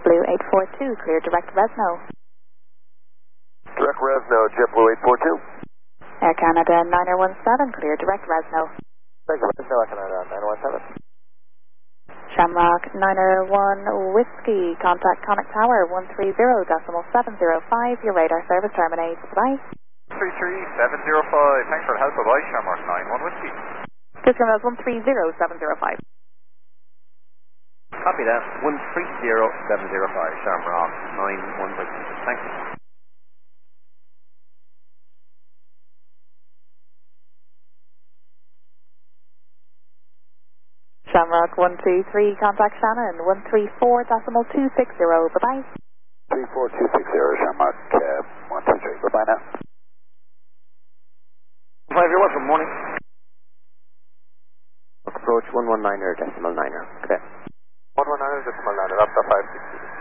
JetBlue 842, clear direct Resno. Direct Resno, JetBlue 842. Air Canada 917, clear direct Resno. Direct Resno, Air Canada 917. Shamrock 901 Whiskey, contact Connect Tower 130.705, your radar service terminates. Bye. 33705, thanks for the help. Bye, Shamrock 91 Whiskey. Discount 130.705. Copy that. 130.705, Shamrock 91 Whiskey. Thanks. Shamrock 123, contact Shannon 134.260. Bye-bye. 34260, Shamrock 123. Bye-bye now. 501, good morning. Approach 119er decimal 9er. Okay. 119er decimal 9er, up to 560.